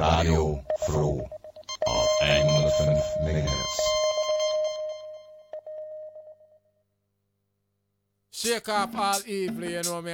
Radio Froh auf 105 MHz. Shake off all evil, you know me.